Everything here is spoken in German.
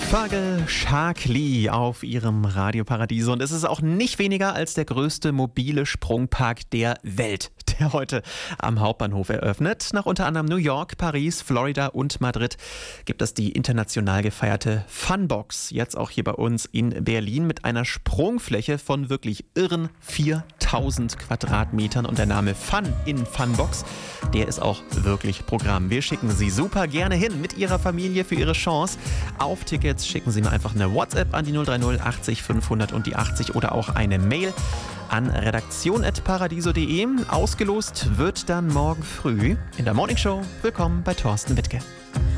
Fagel Sharkly auf ihrem Radio Paradiso. Und es ist auch nicht weniger als der größte mobile Sprungpark der Welt, der heute am Hauptbahnhof eröffnet. Nach unter anderem New York, Paris, Florida und Madrid gibt es die international gefeierte Funbox. Jetzt auch hier bei uns in Berlin mit einer Sprungfläche von wirklich irren 4000 Quadratmetern. Und der Name Fun in Funbox, der ist auch wirklich Programm. Wir schicken Sie super gerne hin mit Ihrer Familie für Ihre Chance auf Tickets. Schicken Sie mir einfach eine WhatsApp an die 030 80 500 und die 80 oder auch eine Mail an redaktion@paradiso.de. Ausgelost wird dann morgen früh in der Morning Show. Willkommen bei Thorsten Wittke.